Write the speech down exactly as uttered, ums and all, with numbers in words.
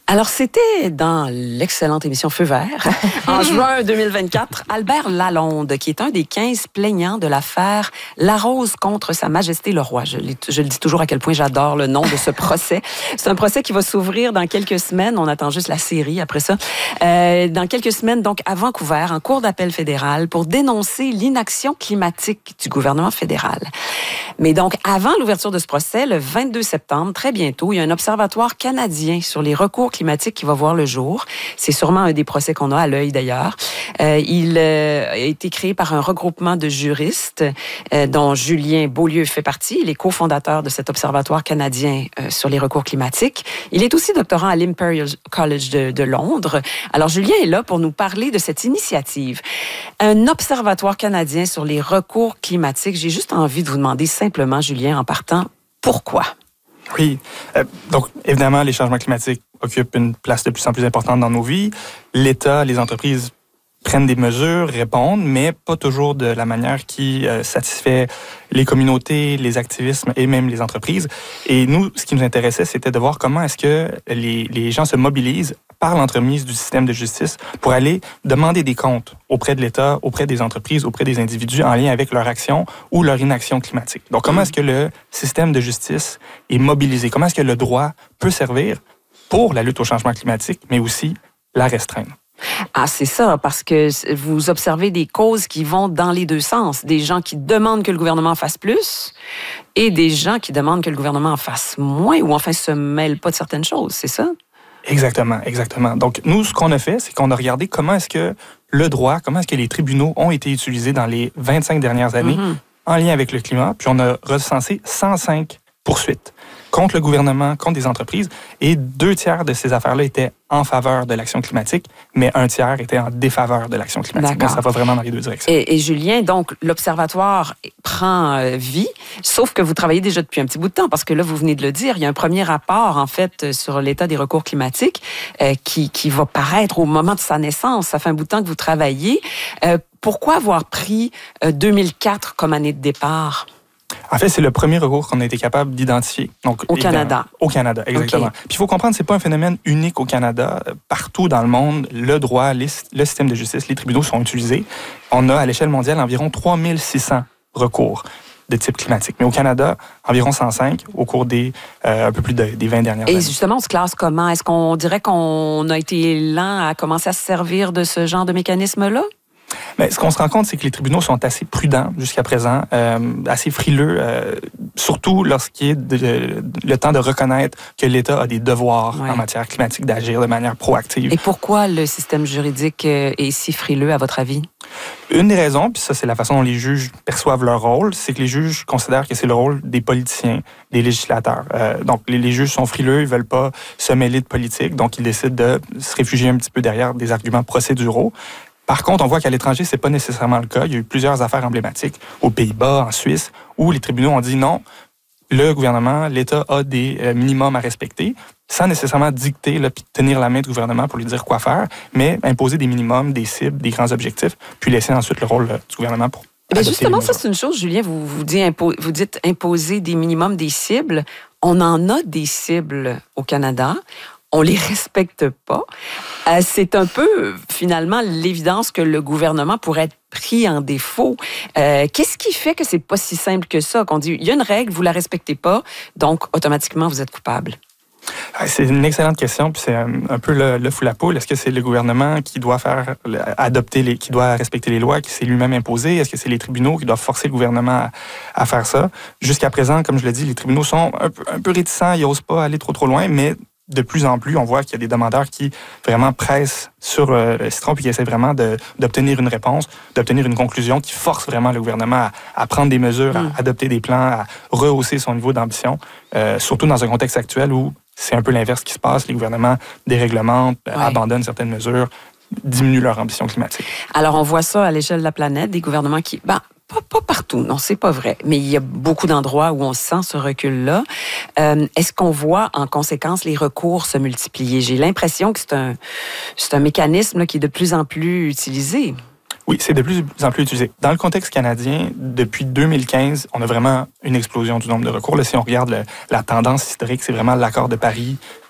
Alors, c'était dans l'excellente émission Feu vert, en juin deux mille vingt-quatre, Albert Lalonde, qui est un des quinze plaignants de l'affaire Larose contre Sa Majesté le Roi. Je, je le dis toujours à quel point j'adore le nom de ce procès. C'est un procès qui va s'ouvrir dans quelques semaines. On attend juste la série après ça. Euh, dans quelques semaines, donc, à Vancouver, en cour d'appel fédéral, pour dénoncer l'inaction climatique du gouvernement fédéral. Mais donc, avant l'ouverture de ce procès, le vingt-deux septembre, très bientôt, il y a un observatoire canadien sur les recours climatique qui va voir le jour. C'est sûrement un des procès qu'on a à l'œil d'ailleurs. Euh, il euh, a été créé par un regroupement de juristes euh, dont Julien Beaulieu fait partie. Il est cofondateur de cet observatoire canadien euh, sur les recours climatiques. Il est aussi doctorant à l'Imperial College de, de Londres. Alors Julien est là pour nous parler de cette initiative. Un observatoire canadien sur les recours climatiques. J'ai juste envie de vous demander simplement, Julien, en partant, pourquoi? Oui. Euh, donc, évidemment, les changements climatiques occupent une place de plus en plus importante dans nos vies. L'État, les entreprises prennent des mesures, répondent, mais pas toujours de la manière qui euh, satisfait les communautés, les activismes et même les entreprises. Et nous, ce qui nous intéressait, c'était de voir comment est-ce que les, les gens se mobilisent par l'entremise du système de justice pour aller demander des comptes auprès de l'État, auprès des entreprises, auprès des individus en lien avec leur action ou leur inaction climatique. Donc, comment est-ce que le système de justice est mobilisé? Comment est-ce que le droit peut servir pour la lutte au changement climatique, mais aussi la restreindre? Ah, c'est ça, parce que vous observez des causes qui vont dans les deux sens. Des gens qui demandent que le gouvernement fasse plus et des gens qui demandent que le gouvernement en fasse moins ou enfin se mêle pas de certaines choses, c'est ça? Exactement, exactement. Donc, nous, ce qu'on a fait, c'est qu'on a regardé comment est-ce que le droit, comment est-ce que les tribunaux ont été utilisés dans les vingt-cinq dernières années mm-hmm. en lien avec le climat, puis on a recensé cent cinq poursuites contre le gouvernement, contre des entreprises, et deux tiers de ces affaires-là étaient en faveur de l'action climatique, mais un tiers était en défaveur de l'action climatique. Donc, ça va vraiment dans les deux directions. Et, et Julien, donc, l'Observatoire prend euh, vie, sauf que vous travaillez déjà depuis un petit bout de temps, parce que là, vous venez de le dire, il y a un premier rapport, en fait, sur l'état des recours climatiques euh, qui, qui va paraître au moment de sa naissance. Ça fait un bout de temps que vous travaillez. Euh, pourquoi avoir pris euh, deux mille quatre comme année de départ? En fait, c'est le premier recours qu'on a été capable d'identifier. Donc, au Canada. Au Canada, exactement. Okay. Puis il faut comprendre, c'est pas un phénomène unique au Canada. Partout dans le monde, le droit, les, le système de justice, les tribunaux sont utilisés. On a à l'échelle mondiale environ trois mille six cents recours de type climatique. Mais au Canada, environ cent cinq au cours des euh, un peu plus de, des vingt dernières Et années. Et justement, on se classe comment? Est-ce qu'on dirait qu'on a été lent à commencer à se servir de ce genre de mécanisme-là? Mais ce qu'on se rend compte, c'est que les tribunaux sont assez prudents jusqu'à présent, euh, assez frileux, euh, surtout lorsqu'il est de, de, le temps de reconnaître que l'État a des devoirs ouais. en matière climatique d'agir de manière proactive. Et pourquoi le système juridique est si frileux, à votre avis? Une des raisons, puis ça c'est la façon dont les juges perçoivent leur rôle, c'est que les juges considèrent que c'est le rôle des politiciens, des législateurs. Euh, donc les, les juges sont frileux, ils veulent pas se mêler de politique, donc ils décident de se réfugier un petit peu derrière des arguments procéduraux. Par contre, on voit qu'à l'étranger, c'est pas nécessairement le cas. Il y a eu plusieurs affaires emblématiques aux Pays-Bas, en Suisse, où les tribunaux ont dit non, le gouvernement, l'État a des euh, minimums à respecter, sans nécessairement dicter, là, puis tenir la main du gouvernement pour lui dire quoi faire, mais imposer des minimums, des cibles, des grands objectifs, puis laisser ensuite le rôle là, du gouvernement pour Bien justement, ça c'est une chose, Julien, vous, vous, dites impo- vous dites imposer des minimums, des cibles. On en a des cibles au Canada. On les respecte pas. Euh, c'est un peu, finalement, l'évidence que le gouvernement pourrait être pris en défaut. Euh, qu'est-ce qui fait que c'est pas si simple que ça, qu'on dit, il y a une règle, vous la respectez pas, donc automatiquement, vous êtes coupable? C'est une excellente question, puis c'est un, un peu le, le fou la poule. Est-ce que c'est le gouvernement qui doit faire adopter les, qui doit respecter les lois, qui s'est lui-même imposé? Est-ce que c'est les tribunaux qui doivent forcer le gouvernement à, à faire ça? Jusqu'à présent, comme je l'ai dit, les tribunaux sont un peu, un peu réticents, ils n'osent pas aller trop trop loin, mais de plus en plus, on voit qu'il y a des demandeurs qui vraiment pressent sur euh, le citron puis qui essaient vraiment de, d'obtenir une réponse, d'obtenir une conclusion qui force vraiment le gouvernement à, à prendre des mesures, mm. à adopter des plans, à rehausser son niveau d'ambition, euh, surtout dans un contexte actuel où c'est un peu l'inverse qui se passe. Les gouvernements déréglementent, ouais. abandonnent certaines mesures, diminuent leur ambition climatique. Alors, on voit ça à l'échelle de la planète, des gouvernements qui... Ben, Pas, pas partout, non, c'est pas vrai. Mais il y a beaucoup d'endroits où on sent ce recul-là. Euh, est-ce qu'on voit, en conséquence, les recours se multiplier? J'ai l'impression que c'est un, c'est un mécanisme là, qui est de plus en plus utilisé. Oui, c'est de plus en plus utilisé. Dans le contexte canadien, depuis deux mille quinze, on a vraiment une explosion du nombre de recours. Là, si on regarde le, la tendance historique, c'est vraiment l'accord de Paris